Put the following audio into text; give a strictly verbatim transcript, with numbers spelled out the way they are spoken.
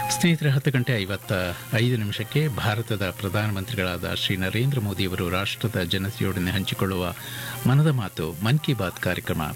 ಸ್ನೇಹಿತರೆ, ಹತ್ತು ಗಂಟೆ ಐವತ್ತ ಐದು ನಿಮಿಷಕ್ಕೆ ಭಾರತದ ಪ್ರಧಾನಮಂತ್ರಿಗಳಾದ ಶ್ರೀ ನರೇಂದ್ರ ಮೋದಿಯವರು ರಾಷ್ಟ್ರದ ಜನತೆಯೊಡನೆ ಹಂಚಿಕೊಳ್ಳುವ ಮನದ ಮಾತು ಮನ್ ಕಿ ಬಾತ್ ಕಾರ್ಯಕ್ರಮ